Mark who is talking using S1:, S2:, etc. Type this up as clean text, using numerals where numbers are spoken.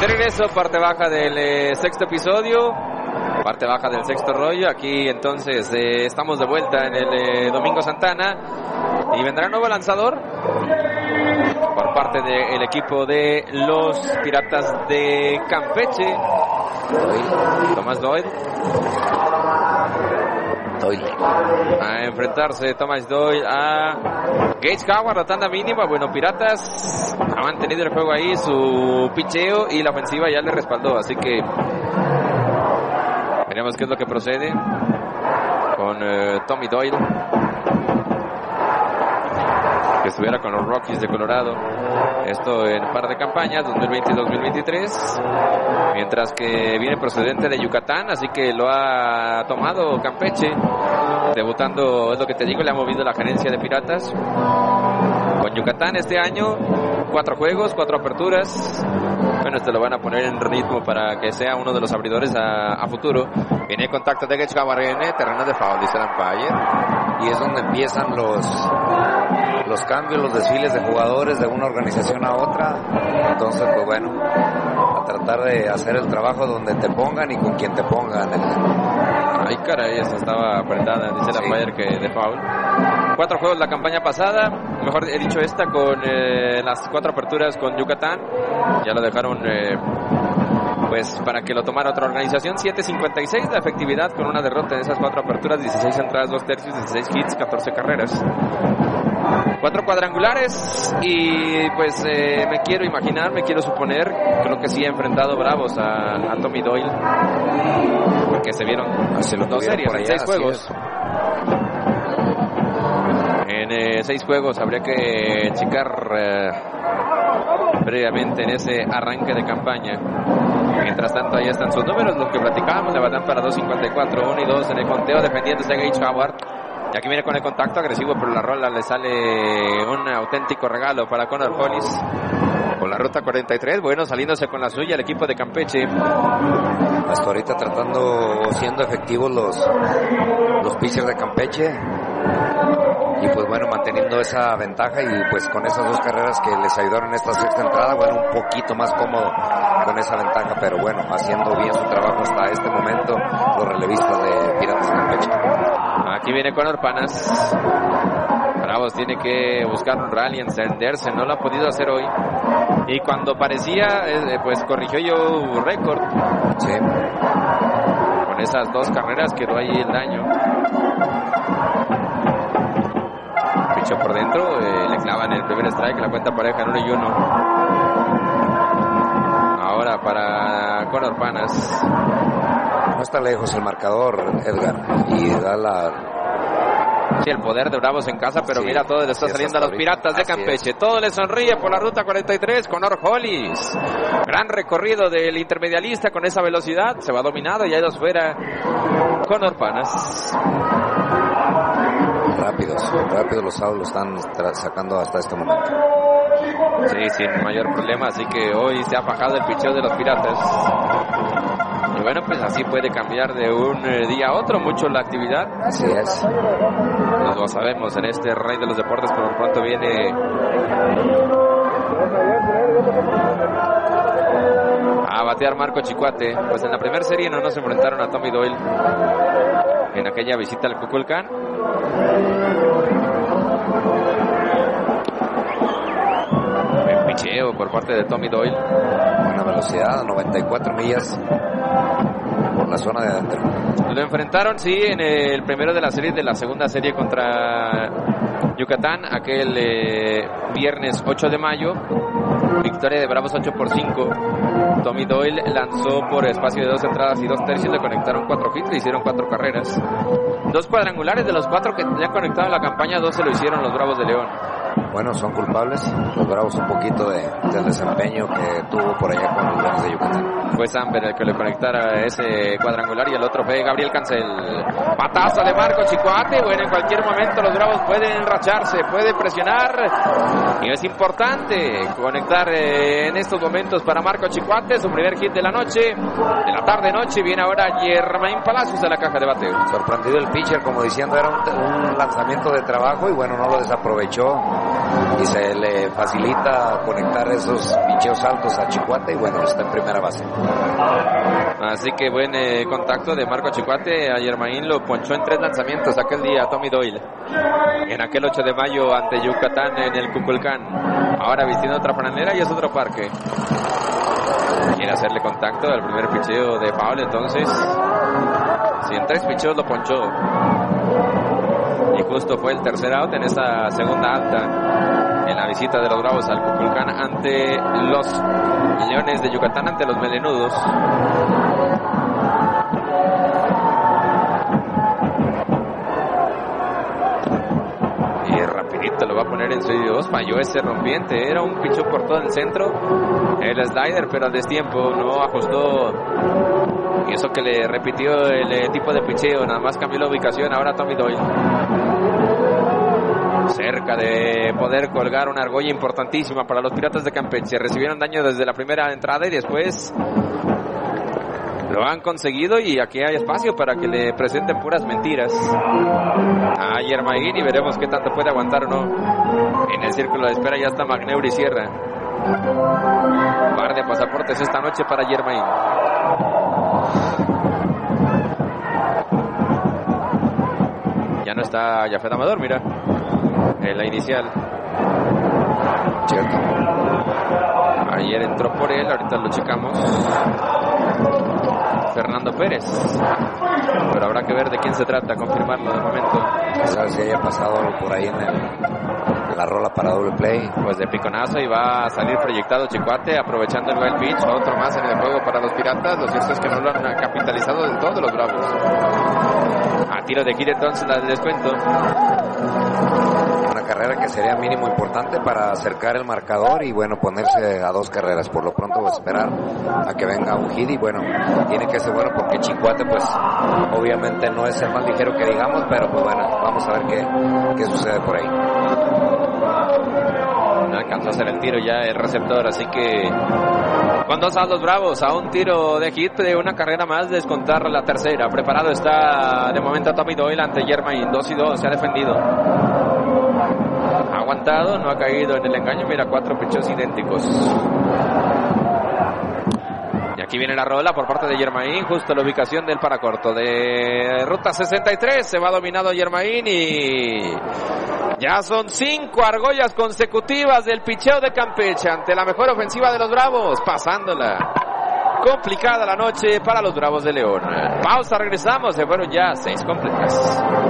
S1: De regreso, parte baja del sexto episodio, parte baja del sexto rollo. Aquí entonces estamos de vuelta en el Domingo Santana y vendrá nuevo lanzador por parte del equipo de los Piratas de Campeche. Tomás Doyle. A enfrentarse Tomás Doyle a Gage Howard, la tanda mínima. Bueno, Piratas ha mantenido el juego ahí, su picheo, y la ofensiva ya le respaldó, así que veremos qué es lo que procede con Tommy Doyle, que estuviera con los Rockies de Colorado, esto en par de campañas 2020 y 2023, mientras que viene procedente de Yucatán, así que lo ha tomado Campeche, debutando, es lo que te digo, le ha movido la gerencia de Piratas con Yucatán este año. 4 juegos, 4 aperturas. Bueno, este lo van a poner en ritmo para que sea uno de los abridores a futuro. Viene el contacto de Gage Howard en terreno de foul, dice el umpire.
S2: Y es donde empiezan los cambios, los desfiles de jugadores de una organización a otra. Entonces, pues bueno, a tratar de hacer el trabajo donde te pongan y con quien te pongan.
S1: Ay, caray, esa estaba apretada, dice el umpire, que de foul. 4 juegos la campaña pasada, mejor he dicho esta, con las 4 aperturas con Yucatán. Ya lo dejaron pues para que lo tomara otra organización. 7.56 de efectividad con una derrota en esas 4 aperturas, 16 entradas, 2 tercios, 16 hits, 14 carreras, 4 cuadrangulares. Y pues me quiero imaginar, me quiero suponer, creo que sí ha enfrentado bravos a Tommy Doyle, porque se vieron hace los 2 series en 6 juegos. En 6 juegos habría que checar previamente en ese arranque de campaña. Mientras tanto, ahí están sus números, los que platicábamos. Le van para 2.54, 1 y 2 en el conteo, defendiéndose Gage Howard. Y aquí viene con el contacto agresivo, pero la rola le sale un auténtico regalo para Connor Hollis. Con la ruta 43, bueno, saliéndose con la suya el equipo de Campeche.
S2: Hasta ahorita siendo efectivos los pitchers de Campeche. Y pues bueno, manteniendo esa ventaja, y pues con esas 2 carreras que les ayudaron en esta sexta entrada, bueno, un poquito más cómodo con esa ventaja, pero bueno, haciendo bien su trabajo hasta este momento los relevistas de Piratas de Campeche.
S1: Aquí viene Conor Panas. Bravos tiene que buscar un rally, encenderse, no lo ha podido hacer hoy. Y cuando parecía, pues corrigió yo récord.
S2: Sí.
S1: Con esas 2 carreras quedó ahí el daño. Pichó por dentro, le clavan el primer strike, la cuenta pareja en 1 y 1. Ahora para Conor Panas.
S2: No está lejos el marcador, Edgar, y da
S1: sí, el poder de Bravos en casa, pero sí, mira, todo le está saliendo a los Piratas de Campeche. Todo le sonríe por la ruta 43, Connor Hollis. Gran recorrido del intermedialista con esa velocidad, se va dominado y hay 2 fuera. Conor Panas.
S2: Rápidos los outs lo están sacando hasta este momento.
S1: Sí, sin mayor problema, así que hoy se ha bajado el picheo de los Piratas. Y bueno, pues así puede cambiar de un día a otro mucho la actividad.
S2: Así es.
S1: Nos lo sabemos en este rey de los deportes, pero pronto viene a batear Marco Chicuate. Pues en la primera serie no nos enfrentaron a Tommy Doyle en aquella visita al Kukulcán. Buen picheo por parte de Tommy Doyle.
S2: Buena velocidad, 94 millas por la zona de adentro.
S1: Lo enfrentaron, sí, en el primero de la serie, de la segunda serie contra Yucatán, aquel viernes 8 de mayo. Victoria de Bravos 8-5. Tommy Doyle lanzó por espacio de 2 entradas y 2 tercios, le conectaron 4 hits, le hicieron 4 carreras. 2 cuadrangulares de los 4 que le han conectado en la campaña, 2 se lo hicieron los Bravos de León.
S2: Bueno, son culpables los Bravos un poquito del desempeño que tuvo por allá con los Leones de Yucatán.
S1: Fue Samper el que le conectara ese cuadrangular y el otro fue Gabriel Cancel. Patazo de Marco Chicuate. Bueno, en cualquier momento los Bravos pueden enracharse, pueden presionar. Y es importante conectar en estos momentos para Marco Chicuate, su primer hit de la noche, de la tarde-noche. Viene ahora Germain Palacios a la caja de bateo.
S2: Sorprendido el pitcher, como diciendo, era un lanzamiento de trabajo y bueno, no lo desaprovechó. y se le facilita conectar esos picheos altos a Chicuate y bueno, está en primera base.
S1: Así que buen contacto de Marco Chicuate. A Yermain lo ponchó en 3 lanzamientos aquel día Tommy Doyle, en aquel 8 de mayo ante Yucatán en el Cuculcán. Ahora vistiendo otra franela y es otro parque. Quiere hacerle contacto al primer picheo de foul, entonces si en 3 picheos lo ponchó. Y justo fue el tercer out en esta segunda alta en la visita de los Bravos al Cuculcán ante los Leones de Yucatán, ante los Melenudos. Y rapidito lo va a poner en su 2. Falló ese rompiente, era un pichón por todo el centro, el slider, pero al destiempo no ajustó. Y eso que le repitió el tipo de picheo, nada más cambió la ubicación. Ahora Tommy Doyle cerca de poder colgar una argolla importantísima para los Piratas de Campeche. Recibieron daño desde la primera entrada y después lo han conseguido, y aquí hay espacio para que le presenten puras mentiras a Yermain, y veremos qué tanto puede aguantar o no. En el círculo de espera ya está Magneuri Sierra. Par de pasaportes esta noche para Yermain. Ya no está Jafet Amador, mira, en la inicial.
S2: Cierto.
S1: Ayer entró por él, ahorita lo checamos. Fernando Pérez, pero habrá que ver de quién se trata, confirmarlo de momento.
S2: ¿Sabes si haya pasado algo por ahí en la rola para doble play?
S1: Pues de piconazo, y va a salir proyectado Chicuate aprovechando el wild pitch. Otro más en el juego para los Piratas. Lo cierto es que no lo han capitalizado del todo los Bravos. A tiro de hit entonces la del descuento.
S2: Una carrera que sería mínimo importante para acercar el marcador y bueno, ponerse a 2 carreras. Por lo pronto va a esperar a que venga un hit, y bueno, tiene que ser bueno porque Chicuate pues obviamente no es el más ligero que digamos, pero pues bueno, vamos a ver qué sucede por ahí.
S1: No alcanzó a hacer el tiro ya el receptor, así que con 2 outs los Bravos, a un tiro de hit de una carrera más, descontar la tercera. Preparado está de momento Tommy Doyle ante Yermain. 2-2, se ha defendido, ha aguantado, no ha caído en el engaño. Mira, 4 pichos idénticos. Y aquí viene la rola por parte de Yermain, justo la ubicación del paracorto de ruta 63. Se va dominado Yermain y ya son 5 argollas consecutivas del picheo de Campeche ante la mejor ofensiva de los Bravos, pasándola. Complicada la noche para los Bravos de León. Pausa, regresamos. Se fueron ya 6 completas.